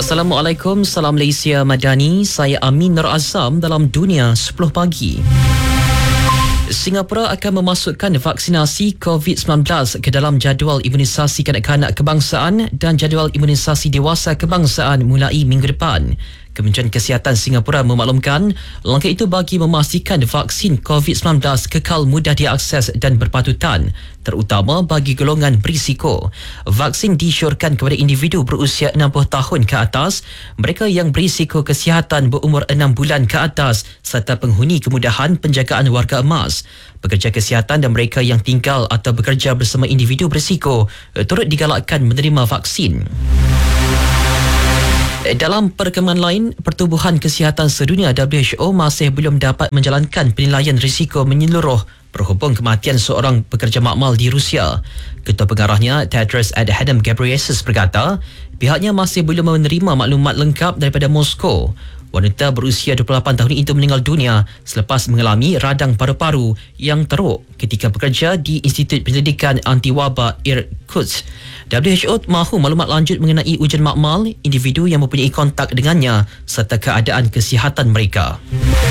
Assalamualaikum, salam Malaysia Madani. Saya Amin Nur Azam dalam Dunia 10 Pagi. Singapura akan memasukkan vaksinasi COVID-19 ke dalam jadual imunisasi kanak-kanak kebangsaan dan jadual imunisasi dewasa kebangsaan mulai minggu depan. Kementerian Kesihatan Singapura memaklumkan langkah itu bagi memastikan vaksin COVID-19 kekal mudah diakses dan berpatutan, terutama bagi golongan berisiko. Vaksin disyorkan kepada individu berusia 60 tahun ke atas, mereka yang berisiko kesihatan berumur 6 bulan ke atas serta penghuni kemudahan penjagaan warga emas. Pekerja kesihatan dan mereka yang tinggal atau bekerja bersama individu berisiko turut digalakkan menerima vaksin. Dalam perkembangan lain, Pertubuhan Kesihatan Sedunia WHO masih belum dapat menjalankan penilaian risiko menyeluruh berhubung kematian seorang pekerja makmal di Rusia. Ketua Pengarahnya, Tedros Adhanom Ghebreyesus berkata, pihaknya masih belum menerima maklumat lengkap daripada Moskow. Wanita berusia 28 tahun itu meninggal dunia selepas mengalami radang paru-paru yang teruk ketika bekerja di Institut Penyelidikan Antiwabak Irkutsk. WHO mahu maklumat lanjut mengenai ujian makmal, individu yang mempunyai kontak dengannya serta keadaan kesihatan mereka.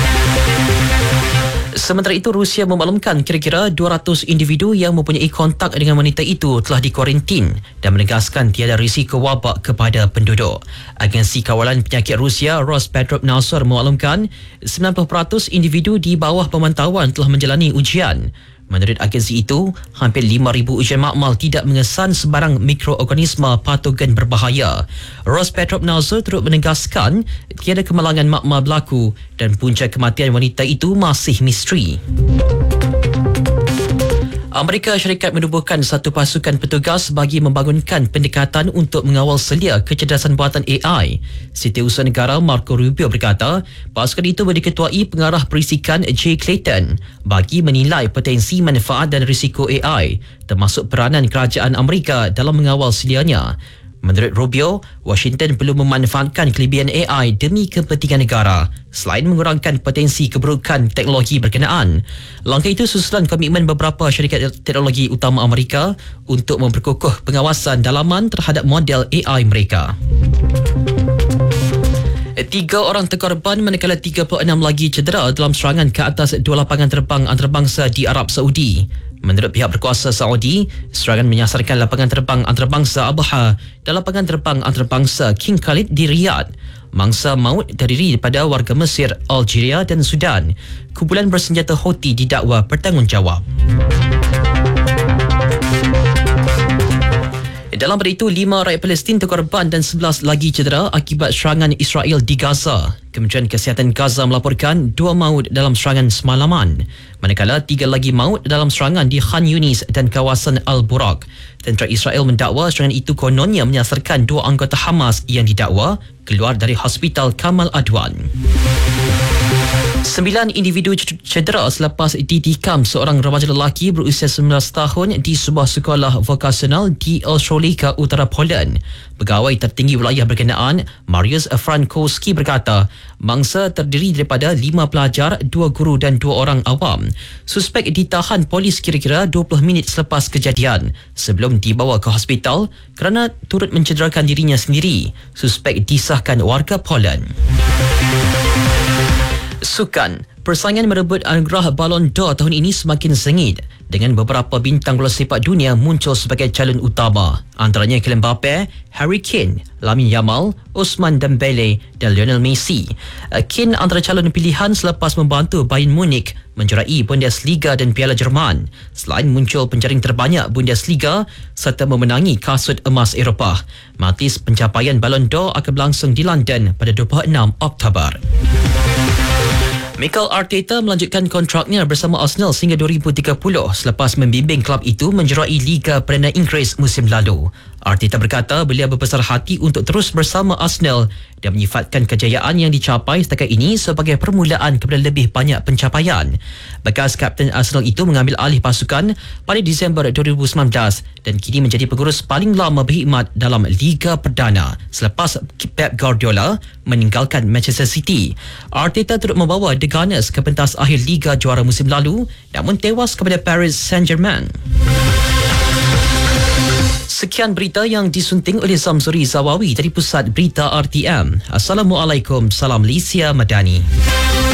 Sementara itu, Rusia memaklumkan kira-kira 200 individu yang mempunyai kontak dengan wanita itu telah dikuarantin dan menegaskan tiada risiko wabak kepada penduduk. Agensi Kawalan Penyakit Rusia Rospotrebnadzor memaklumkan 90% individu di bawah pemantauan telah menjalani ujian. Menurut agensi itu, hampir 5,000 ujian makmal tidak mengesan sebarang mikroorganisma patogen berbahaya. Rospotrebnadzor turut menegaskan tiada kemalangan makmal berlaku dan punca kematian wanita itu masih misteri. Amerika Syarikat menubuhkan satu pasukan petugas bagi membangunkan pendekatan untuk mengawal selia kecerdasan buatan AI. Setiausaha Negara Marco Rubio berkata, pasukan itu diketuai pengarah perisikan Jay Clayton bagi menilai potensi manfaat dan risiko AI, termasuk peranan kerajaan Amerika dalam mengawal selianya. Menurut Rubio, Washington perlu memanfaatkan kelebihan AI demi kepentingan negara selain mengurangkan potensi keburukan teknologi berkenaan. Langkah itu susulan komitmen beberapa syarikat teknologi utama Amerika untuk memperkukuh pengawasan dalaman terhadap model AI mereka. 3 orang terkorban manakala 36 lagi cedera dalam serangan ke atas 2 lapangan terbang antarabangsa di Arab Saudi. Menurut pihak berkuasa Saudi, serangan menyasarkan lapangan terbang antarabangsa Abha dan lapangan terbang antarabangsa King Khalid di Riyadh. Mangsa maut terdiri daripada warga Mesir, Algeria dan Sudan. Kumpulan bersenjata Houthi didakwa bertanggungjawab. Dalam pada itu, 5 rakyat Palestin terkorban dan 11 lagi cedera akibat serangan Israel di Gaza. Kementerian Kesihatan Gaza melaporkan 2 maut dalam serangan semalaman, manakala 3 lagi maut dalam serangan di Khan Yunis dan kawasan Al-Buraq. Tentera Israel mendakwa serangan itu kononnya menyasarkan 2 anggota Hamas yang didakwa keluar dari Hospital Kamal Adwan. 9 individu cedera selepas ditikam seorang remaja lelaki berusia 19 tahun di sebuah sekolah vokasional di Ostrołęka, Utara Poland. Pegawai tertinggi wilayah berkenaan, Mariusz Frankowski berkata, mangsa terdiri daripada 5 pelajar, 2 guru dan 2 orang awam. Suspek ditahan polis kira-kira 20 minit selepas kejadian sebelum dibawa ke hospital kerana turut mencederakan dirinya sendiri. Suspek disahkan warga Poland. Sukan, persaingan merebut anugerah Ballon d'Or tahun ini semakin sengit dengan beberapa bintang bola sepak dunia muncul sebagai calon utama. Antaranya Kylian Mbappe, Harry Kane, Lamine Yamal, Ousmane Dembele dan Lionel Messi. Kane antara calon pilihan selepas membantu Bayern Munich menjuarai Bundesliga dan Piala Jerman, selain muncul penjaring terbanyak Bundesliga serta memenangi kasut emas Eropah. Majlis pencapaian Ballon d'Or akan berlangsung di London pada 26 Oktober. Mikel Arteta melanjutkan kontraknya bersama Arsenal sehingga 2030 selepas membimbing klub itu menjerai Liga Perdana Inggeris musim lalu. Arteta berkata beliau berbesar hati untuk terus bersama Arsenal dan menyifatkan kejayaan yang dicapai setakat ini sebagai permulaan kepada lebih banyak pencapaian. Bekas kapten Arsenal itu mengambil alih pasukan pada Disember 2019 dan kini menjadi pengurus paling lama berkhidmat dalam Liga Perdana selepas Pep Guardiola meninggalkan Manchester City. Arteta turut membawa The Gunners ke pentas akhir Liga Juara musim lalu namun tewas kepada Paris Saint-Germain. Sekian berita yang disunting oleh Zamzuri Zawawi dari Pusat Berita RTM. Assalamualaikum, salam Malaysia Madani.